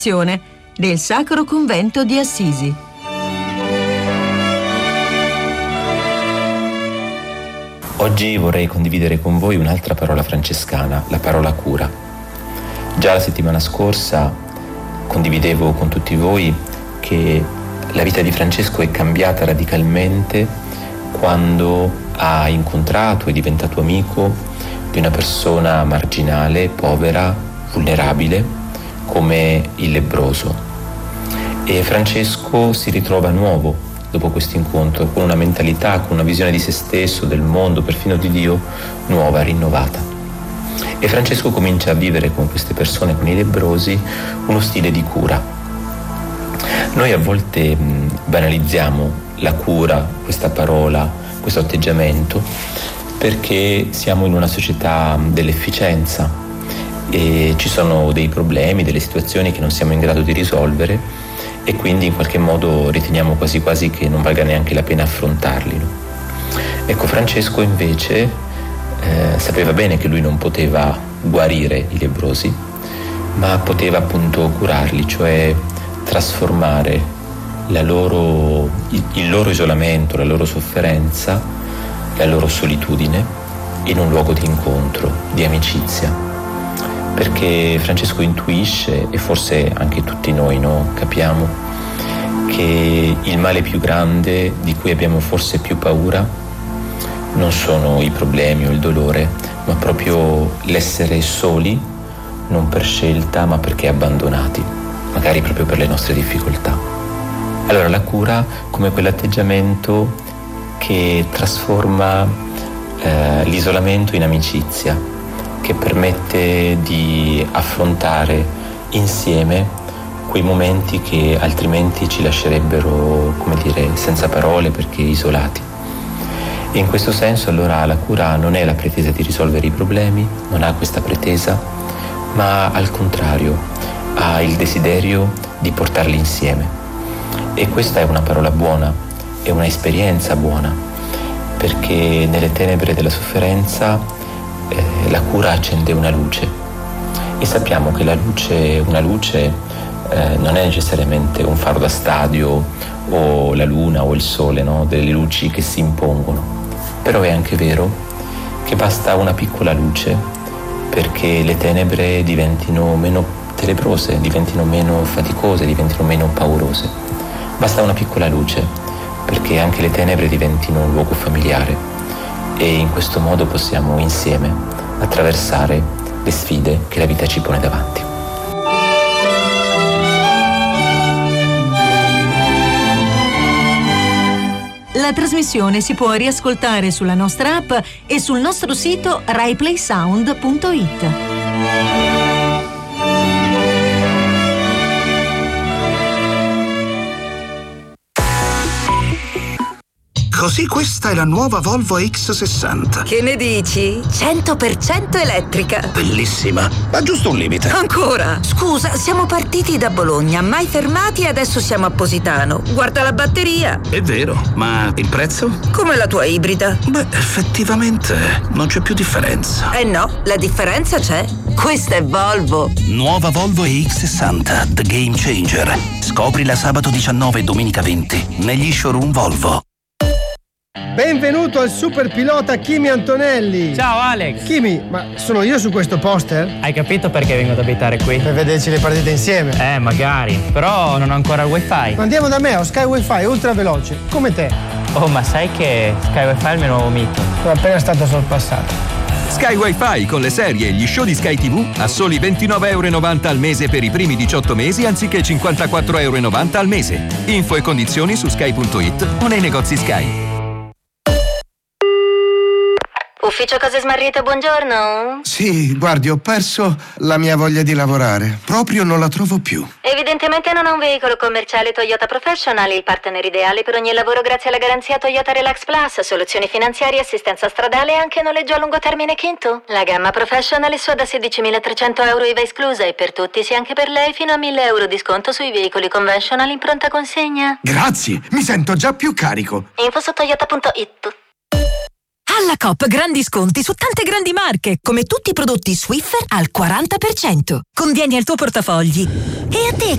del Sacro Convento di Assisi. Oggi vorrei condividere con voi un'altra parola francescana, la parola cura. Già la settimana scorsa condividevo con tutti voi che la vita di Francesco è cambiata radicalmente quando ha incontrato e diventato amico di una persona marginale, povera, vulnerabile, come il lebbroso. E Francesco si ritrova nuovo dopo questo incontro, con una mentalità, con una visione di se stesso, del mondo, perfino di Dio, nuova, rinnovata. E Francesco comincia a vivere con queste persone, con i lebbrosi, uno stile di cura. Noi a volte banalizziamo la cura, questa parola, questo atteggiamento, perché siamo in una società dell'efficienza e ci sono dei problemi, delle situazioni che non siamo in grado di risolvere e quindi in qualche modo riteniamo quasi quasi che non valga neanche la pena affrontarli, no? Ecco, Francesco invece sapeva bene che lui non poteva guarire i lebbrosi, ma poteva appunto curarli, cioè trasformare il loro isolamento, la loro sofferenza, la loro solitudine in un luogo di incontro, di amicizia. Perché Francesco intuisce, e forse anche tutti noi, no, capiamo, che il male più grande di cui abbiamo forse più paura non sono i problemi o il dolore, ma proprio l'essere soli, non per scelta, ma perché abbandonati, magari proprio per le nostre difficoltà. Allora la cura come quell'atteggiamento che trasforma l'isolamento in amicizia, che permette di affrontare insieme quei momenti che altrimenti ci lascerebbero, come dire, senza parole perché isolati. E in questo senso allora la cura non è la pretesa di risolvere i problemi, non ha questa pretesa, ma al contrario ha il desiderio di portarli insieme. E questa è una parola buona, è una esperienza buona, perché nelle tenebre della sofferenza la cura accende una luce e sappiamo che una luce non è necessariamente un faro da stadio o la luna o il sole, no? Delle luci che si impongono, però è anche vero che basta una piccola luce perché le tenebre diventino meno tenebrose, diventino meno faticose, diventino meno paurose. Basta una piccola luce perché anche le tenebre diventino un luogo familiare. E in questo modo possiamo insieme attraversare le sfide che la vita ci pone davanti. La trasmissione si può riascoltare sulla nostra app e sul nostro sito raiplaysound.it. Così questa è la nuova Volvo X60. Che ne dici? 100% elettrica. Bellissima, ma giusto un limite. Ancora? Scusa, siamo partiti da Bologna, mai fermati e adesso siamo a Positano. Guarda la batteria. È vero, ma il prezzo? Come la tua ibrida. Beh, effettivamente non c'è più differenza. Eh no, la differenza c'è. Questa è Volvo. Nuova Volvo EX60, The Game Changer. Scoprila sabato 19 e domenica 20 negli showroom Volvo. Benvenuto al super pilota Kimi Antonelli. Ciao Alex. Kimi, ma sono io su questo poster? Hai capito perché vengo ad abitare qui? Per vederci le partite insieme. Magari, però non ho ancora il wifi. Ma andiamo da me, ho Sky Wi-Fi ultra veloce, come te. Oh, ma sai che Sky Wi-Fi è il mio nuovo mito? Sono appena stato sorpassato. Sky Wi-Fi con le serie e gli show di Sky TV a soli €29,90 al mese per i primi 18 mesi anziché €54,90 al mese. Info e condizioni su sky.it o nei negozi Sky. Ufficio Cose Smarrite, buongiorno. Sì, guardi, ho perso la mia voglia di lavorare. Proprio non la trovo più. Evidentemente non ha un veicolo commerciale Toyota Professional, il partner ideale per ogni lavoro grazie alla garanzia Toyota Relax Plus, soluzioni finanziarie, assistenza stradale e anche noleggio a lungo termine Kinto. La gamma Professional è sua da €16.300 IVA esclusa e per tutti, sì anche per lei, fino a €1.000 di sconto sui veicoli conventional in pronta consegna. Grazie, mi sento già più carico. Info su toyota.it. Alla Coop grandi sconti su tante grandi marche, come tutti i prodotti Swiffer al 40%. Convieni al tuo portafogli. E a te